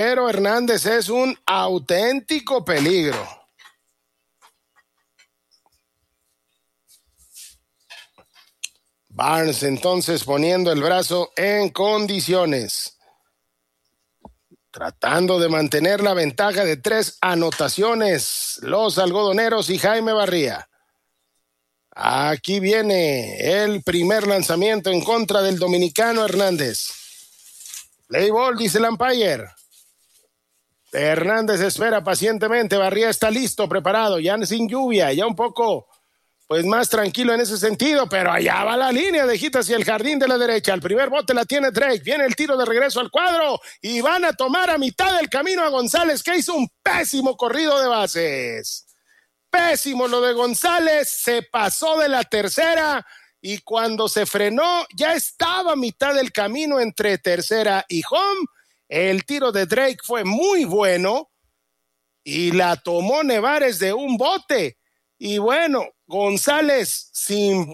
Pero Hernández es un auténtico peligro. Barnes entonces poniendo el brazo en condiciones, tratando de mantener la ventaja de 3 anotaciones, los algodoneros y Jaime Barría. Aquí viene el primer lanzamiento en contra del dominicano Hernández. Play ball, dice el umpire. Hernández espera pacientemente, Barría está listo, preparado, ya sin lluvia, ya un poco pues más tranquilo en ese sentido, pero allá va la línea de hit hacia el jardín de la derecha. El primer bote la tiene Drake, viene el tiro de regreso al cuadro y van a tomar a mitad del camino a González, que hizo un pésimo corrido de bases. Pésimo lo de González, se pasó de la tercera y cuando se frenó ya estaba a mitad del camino entre tercera y home. El tiro de Drake fue muy bueno y la tomó Nevares de un bote. Y bueno, González sin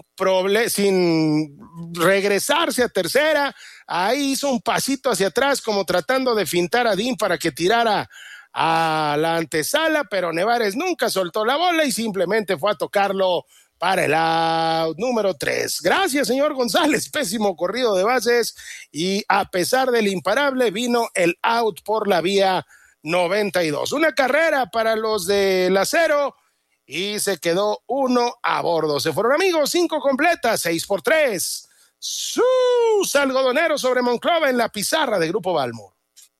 regresarse a tercera, ahí hizo un pasito hacia atrás como tratando de fintar a Dean para que tirara a la antesala, pero Nevares nunca soltó la bola y simplemente fue a tocarlo para el out número 3. Gracias, señor González, pésimo corrido de bases y a pesar del imparable vino el out por la vía 92. Una carrera para los del Acero y se quedó 1 a bordo. Se fueron amigos, 5 completas, 6-3. Sus algodoneros sobre Monclova en la pizarra de Grupo Balmor.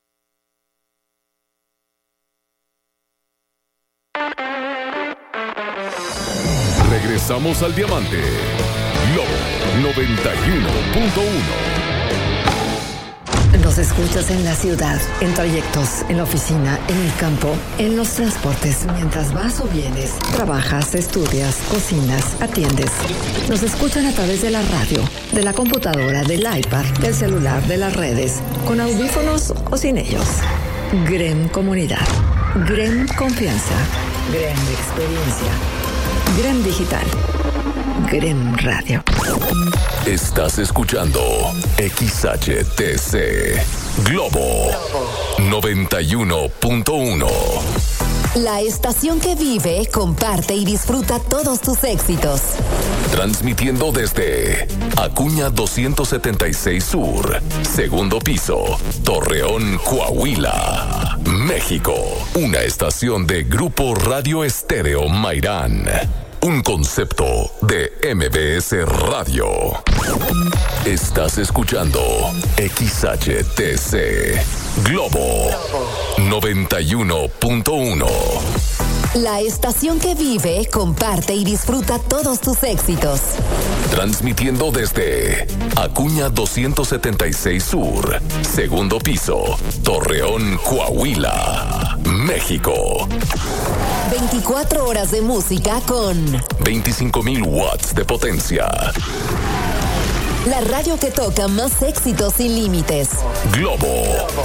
Regresamos al diamante. Lobo 91.1. Nos escuchas en la ciudad, en trayectos, en la oficina, en el campo, en los transportes, mientras vas o vienes, trabajas, estudias, cocinas, atiendes. Nos escuchan a través de la radio, de la computadora, del iPad, del celular, de las redes, con audífonos o sin ellos. GREM Comunidad, GREM Confianza, GREM Experiencia, GREM Digital, GREM Radio. Estás escuchando XHTC Globo 91.1. La estación que vive, comparte y disfruta todos tus éxitos. Transmitiendo desde Acuña 276 Sur, segundo piso, Torreón, Coahuila, México. Una estación de Grupo Radio Estéreo Mairán. Un concepto de MBS Radio. Estás escuchando XHTC Globo 91.1. La estación que vive, comparte y disfruta todos tus éxitos. Transmitiendo desde Acuña 276 Sur, segundo piso, Torreón, Coahuila, México. 24 horas de música con 25,000 watts de potencia. La radio que toca más éxitos sin límites. Globo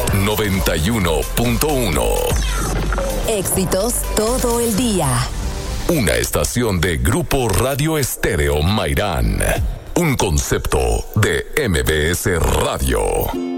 91.1. Éxitos todo el día. Una estación de Grupo Radio Estéreo Mairán. Un concepto de MBS Radio.